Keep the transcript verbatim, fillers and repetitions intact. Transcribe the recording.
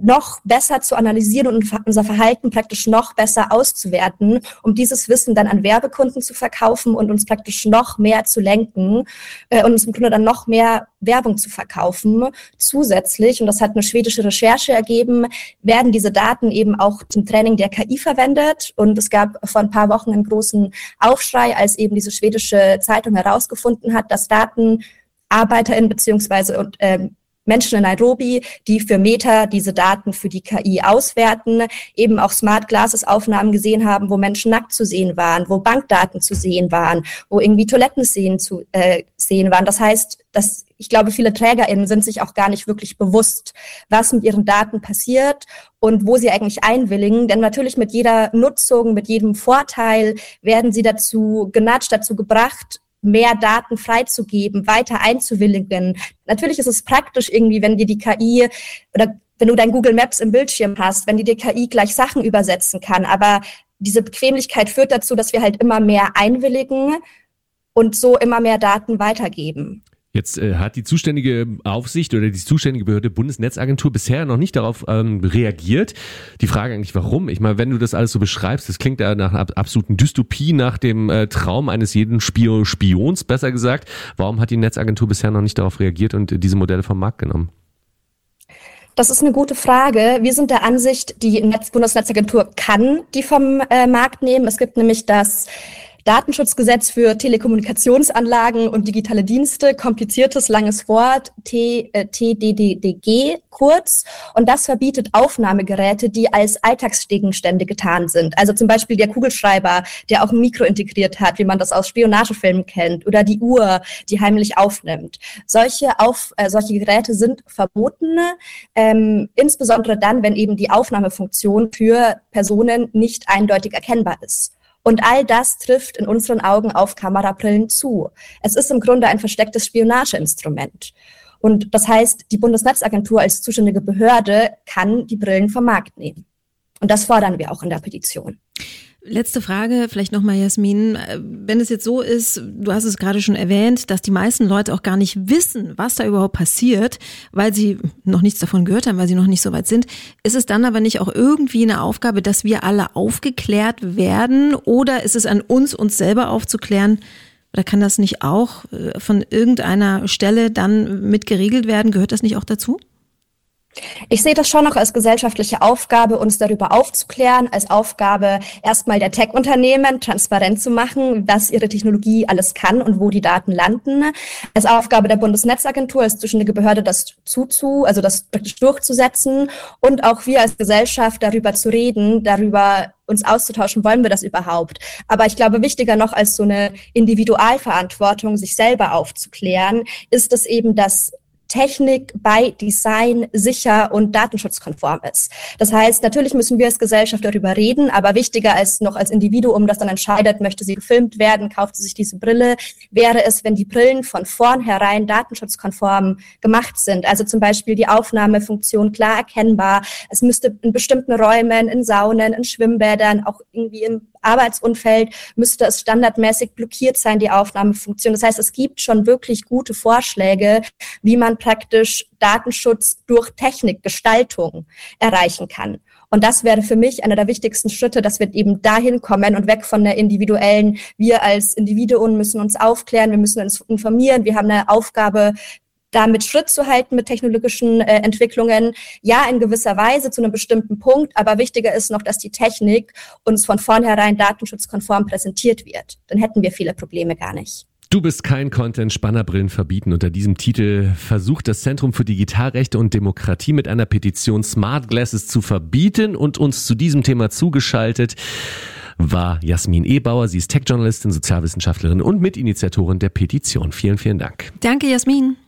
noch besser zu analysieren und unser Verhalten praktisch noch besser auszuwerten, um dieses Wissen dann an Werbekunden zu verkaufen und uns praktisch noch mehr zu lenken äh, und uns im Grunde dann noch mehr Werbung zu verkaufen. Zusätzlich, und das hat eine schwedische Recherche ergeben, werden diese Daten eben auch zum Training der K I verwendet. Und es gab vor ein paar Wochen einen großen Aufschrei, als eben diese schwedische Zeitung herausgefunden hat, dass DatenarbeiterInnen beziehungsweise und, ähm, Menschen in Nairobi, die für Meta diese Daten für die K I auswerten, eben auch Smart Glasses Aufnahmen gesehen haben, wo Menschen nackt zu sehen waren, wo Bankdaten zu sehen waren, wo irgendwie Toilettenszenen zu äh, sehen waren. Das heißt, dass ich glaube, viele TrägerInnen sind sich auch gar nicht wirklich bewusst, was mit ihren Daten passiert und wo sie eigentlich einwilligen. Denn natürlich mit jeder Nutzung, mit jedem Vorteil werden sie dazu genatscht, dazu gebracht, mehr Daten freizugeben, weiter einzuwilligen. Natürlich ist es praktisch irgendwie, wenn dir die K I oder wenn du dein Google Maps im Bildschirm hast, wenn die dir K I gleich Sachen übersetzen kann. Aber diese Bequemlichkeit führt dazu, dass wir halt immer mehr einwilligen und so immer mehr Daten weitergeben. Jetzt äh, hat die zuständige Aufsicht oder die zuständige Behörde Bundesnetzagentur bisher noch nicht darauf ähm, reagiert. Die Frage eigentlich, warum? Ich meine, wenn du das alles so beschreibst, das klingt ja nach einer absoluten Dystopie, nach dem äh, Traum eines jeden Spio- Spions, besser gesagt. Warum hat die Netzagentur bisher noch nicht darauf reagiert und äh, diese Modelle vom Markt genommen? Das ist eine gute Frage. Wir sind der Ansicht, die Netz- Bundesnetzagentur kann die vom äh, Markt nehmen. Es gibt nämlich das Datenschutzgesetz für Telekommunikationsanlagen und digitale Dienste, kompliziertes, langes Wort, T, äh, T D D D G kurz. Und das verbietet Aufnahmegeräte, die als Alltagsgegenstände getarnt sind. Also zum Beispiel der Kugelschreiber, der auch ein Mikro integriert hat, wie man das aus Spionagefilmen kennt, oder die Uhr, die heimlich aufnimmt. Solche, auf, äh, solche Geräte sind verboten, ähm, insbesondere dann, wenn eben die Aufnahmefunktion für Personen nicht eindeutig erkennbar ist. Und all das trifft in unseren Augen auf Kamerabrillen zu. Es ist im Grunde ein verstecktes Spionageinstrument. Und das heißt, die Bundesnetzagentur als zuständige Behörde kann die Brillen vom Markt nehmen. Und das fordern wir auch in der Petition. Letzte Frage, vielleicht nochmal Jasmin. Wenn es jetzt so ist, du hast es gerade schon erwähnt, dass die meisten Leute auch gar nicht wissen, was da überhaupt passiert, weil sie noch nichts davon gehört haben, weil sie noch nicht so weit sind, ist es dann aber nicht auch irgendwie eine Aufgabe, dass wir alle aufgeklärt werden, oder ist es an uns, uns selber aufzuklären? Oder kann das nicht auch von irgendeiner Stelle dann mit geregelt werden? Gehört das nicht auch dazu? Ich sehe das schon noch als gesellschaftliche Aufgabe, uns darüber aufzuklären, als Aufgabe erstmal der Tech-Unternehmen transparent zu machen, was ihre Technologie alles kann und wo die Daten landen. Als Aufgabe der Bundesnetzagentur als zuständige Behörde das zuzu, also das praktisch durchzusetzen, und auch wir als Gesellschaft darüber zu reden, darüber uns auszutauschen, wollen wir das überhaupt. Aber ich glaube, wichtiger noch als so eine Individualverantwortung, sich selber aufzuklären, ist es eben, dass Technik bei Design sicher und datenschutzkonform ist. Das heißt, natürlich müssen wir als Gesellschaft darüber reden, aber wichtiger als noch als Individuum, das dann entscheidet, möchte sie gefilmt werden, kauft sie sich diese Brille, wäre es, wenn die Brillen von vornherein datenschutzkonform gemacht sind. Also zum Beispiel die Aufnahmefunktion klar erkennbar. Es müsste in bestimmten Räumen, in Saunen, in Schwimmbädern, auch irgendwie im Arbeitsumfeld müsste es standardmäßig blockiert sein, die Aufnahmefunktion. Das heißt, es gibt schon wirklich gute Vorschläge, wie man praktisch Datenschutz durch Technikgestaltung erreichen kann. Und das wäre für mich einer der wichtigsten Schritte, dass wir eben dahin kommen und weg von der individuellen, wir als Individuen müssen uns aufklären, wir müssen uns informieren, wir haben eine Aufgabe, damit Schritt zu halten mit technologischen äh, Entwicklungen, ja, in gewisser Weise zu einem bestimmten Punkt, aber wichtiger ist noch, dass die Technik uns von vornherein datenschutzkonform präsentiert wird. Dann hätten wir viele Probleme gar nicht. Du bist kein Content, Spannerbrillen verbieten. Unter diesem Titel versucht das Zentrum für Digitalrechte und Demokratie mit einer Petition Smart Glasses zu verbieten, und uns zu diesem Thema zugeschaltet war Jasmin Ebauer. Sie ist Tech-Journalistin, Sozialwissenschaftlerin und Mitinitiatorin der Petition. Vielen, vielen Dank. Danke, Jasmin.